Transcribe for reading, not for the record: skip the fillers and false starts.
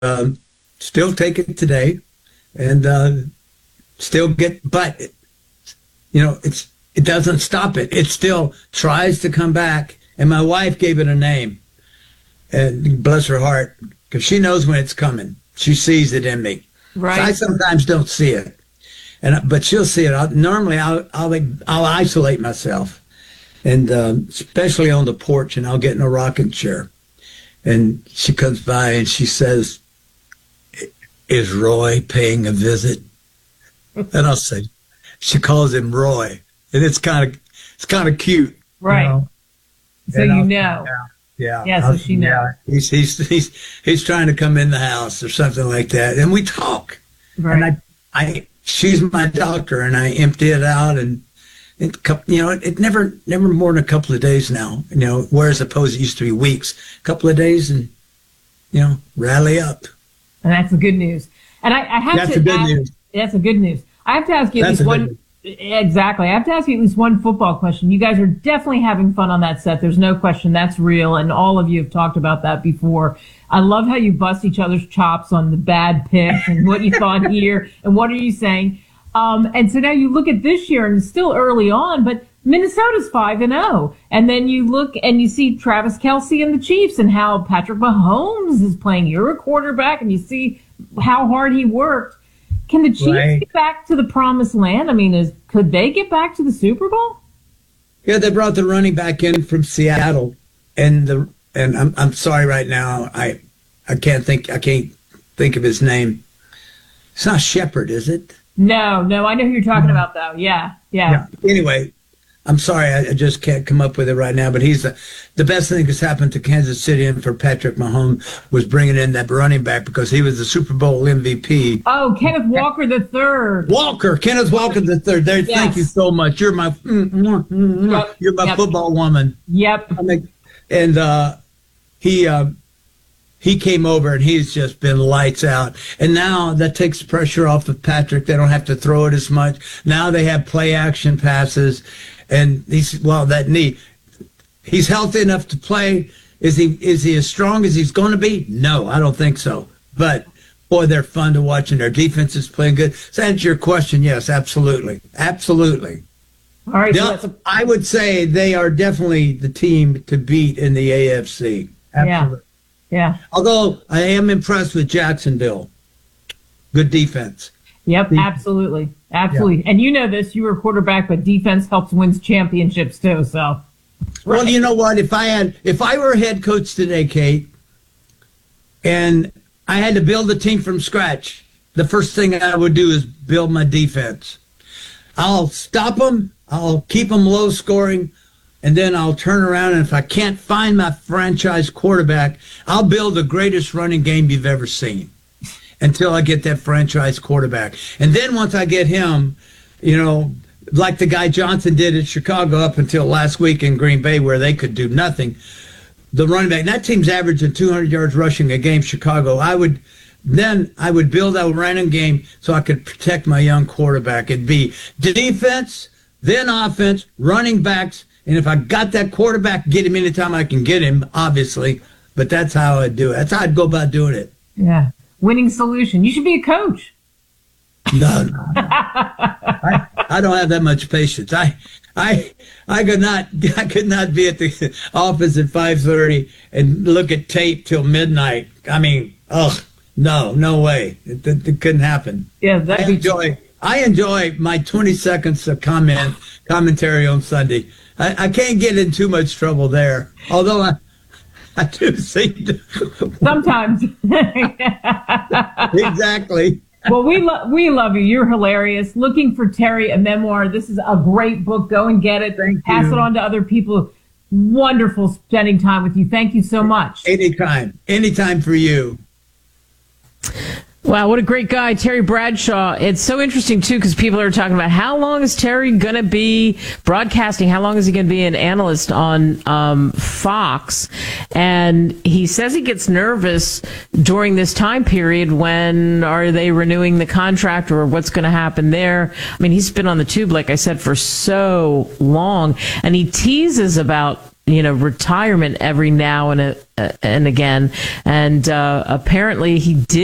still take it today, and still get. But it doesn't stop it. It still tries to come back. And my wife gave it a name, and bless her heart, because she knows when it's coming. She sees it in me. Right. So I sometimes don't see it, but she'll see it. Normally, I'll isolate myself, and especially on the porch, and I'll get in a rocking chair, and she comes by and she says, "Is Roy paying a visit?" And I'll say, she calls him Roy, and it's kind of cute, right? You know? So Yeah. So she knows. Yeah. He's trying to come in the house or something like that, and we talk. Right. And she's my doctor, and I empty it out, and it never more than a couple of days now. Whereas opposed it used to be weeks, a couple of days, and rally up. And that's the good news. And I have that's to. The good news. That's the good news. I have to ask you at least one. Exactly. I have to ask you at least one football question. You guys are definitely having fun on that set. There's no question. That's real. And all of you have talked about that before. I love how you bust each other's chops on the bad pick and what you thought here and what are you saying. And so now you look at this year and it's still early on, but Minnesota's 5-0. And then you look and you see Travis Kelce and the Chiefs and how Patrick Mahomes is playing. You're a quarterback and you see how hard he worked. Can the Chiefs get back to the promised land? I mean, could they get back to the Super Bowl? Yeah, they brought the running back in from Seattle, and I'm sorry right now, I can't think of his name. It's not Shepard, is it? No, I know who you're talking about though. Yeah. Anyway, I'm sorry, I just can't come up with it right now, but he's the best thing that's happened to Kansas City and for Patrick Mahomes was bringing in that running back because he was the Super Bowl MVP. Oh, Kenneth Walker III. Kenneth Walker III. There, yes. Thank you so much. You're my football woman. Yep. He came over and he's just been lights out. And now that takes the pressure off of Patrick. They don't have to throw it as much. Now they have play action passes. And that knee, he's healthy enough to play. Is he as strong as he's going to be? No, I don't think so. But boy, they're fun to watch and their defense is playing good. To answer your question, yes, absolutely. Absolutely. All right. I would say they are definitely the team to beat in the AFC. Absolutely. Yeah. Although I am impressed with Jacksonville. Good defense. Yep, absolutely. Absolutely. Yeah. And you know this, you were a quarterback, but defense helps win championships too, so. Well, you know what? If I were a head coach today, Kate, and I had to build a team from scratch, the first thing I would do is build my defense. I'll stop them, I'll keep them low scoring, and then I'll turn around, and if I can't find my franchise quarterback, I'll build the greatest running game you've ever seen until I get that franchise quarterback. And then once I get him, like the guy Johnson did at Chicago up until last week in Green Bay where they could do nothing, the running back, that team's averaging 200 yards rushing a game, Chicago. I would build a running game so I could protect my young quarterback. It'd be defense, then offense, running backs, and if I got that quarterback, get him anytime I can get him, obviously. But that's how I'd do it. That's how I'd go about doing it. Yeah. Winning solution. You should be a coach. No. I don't have that much patience. I could not be at the office at 5:30 and look at tape till midnight. I mean, no way. It couldn't happen. Yeah, I enjoy my 20 seconds of commentary on Sunday. I can't get in too much trouble there, although I do seem to. Sometimes. Exactly. Well, we love you. You're hilarious. Looking for Terry, a memoir. This is a great book. Go and get it. Pass it on to other people. Wonderful spending time with you. Thank you so much. Anytime for you. Wow, what a great guy, Terry Bradshaw. It's so interesting, too, because people are talking about how long is Terry going to be broadcasting? How long is he going to be an analyst on Fox? And he says he gets nervous during this time period. When are they renewing the contract or what's going to happen there? I mean, he's been on the tube, like I said, for so long. And he teases about retirement every now and and again. And apparently he did